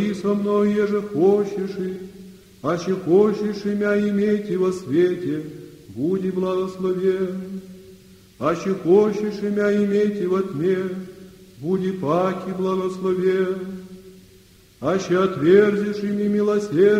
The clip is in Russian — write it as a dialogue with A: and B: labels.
A: со мной, еже хочешь, аще хочешь имя иметь и во свете, буди благословен. Аще хочешь имя иметь и во тьме, буди паки благословен. Аще отверзишь ими милосердие,